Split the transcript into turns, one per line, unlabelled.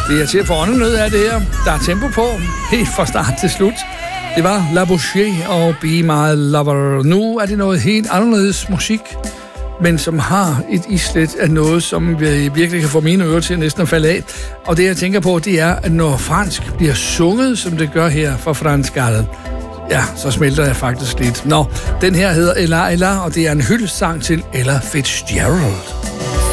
Det er til at få åndenød af det her. Der er tempo på, helt fra start til slut. Det var La Boucher og Be My Lover. Nu er det noget helt anderledes musik, men som har et islet af noget, som virkelig kan få mine ører til næsten at falde af. Og det, jeg tænker på, det er, at når fransk bliver sunget, som det gør her fra Frans Gall, ja, så smelter jeg faktisk lidt. Nå, den her hedder Ella Ella, og det er en hyldestsang til Ella Fitzgerald.